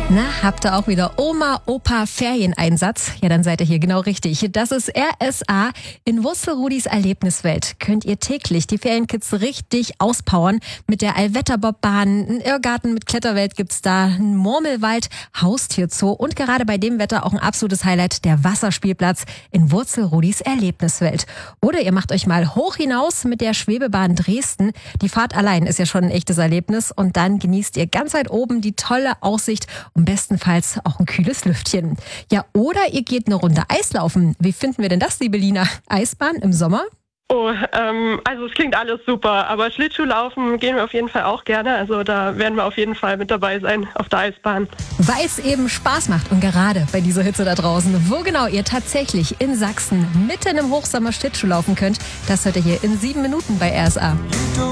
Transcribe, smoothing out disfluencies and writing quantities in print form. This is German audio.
Na, habt ihr auch wieder Oma, Opa, Ferieneinsatz? Ja, dann seid ihr hier genau richtig. Das ist RSA. In Wurzelrudis Erlebniswelt könnt ihr täglich die Ferienkids richtig auspowern. Mit der Allwetterbobbahn, einen Irrgarten mit Kletterwelt gibt's da, einen Murmelwald, Haustierzoo und gerade bei dem Wetter auch ein absolutes Highlight, der Wasserspielplatz in Wurzelrudis Erlebniswelt. Oder ihr macht euch mal hoch hinaus mit der Schwebebahn Dresden. Die Fahrt allein ist ja schon ein echtes Erlebnis und dann genießt ihr ganz weit oben die tolle Aussicht und bestenfalls auch ein kühles Lüftchen. Ja, oder ihr geht eine Runde Eislaufen. Wie finden wir denn das, liebe Lina? Eisbahn im Sommer? Also es klingt alles super, aber Schlittschuhlaufen gehen wir auf jeden Fall auch gerne. Also da werden wir auf jeden Fall mit dabei sein auf der Eisbahn. Weil es eben Spaß macht und gerade bei dieser Hitze da draußen, wo genau ihr tatsächlich in Sachsen mitten im Hochsommer Schlittschuh laufen könnt, das hört ihr hier in 7 Minuten bei RSA.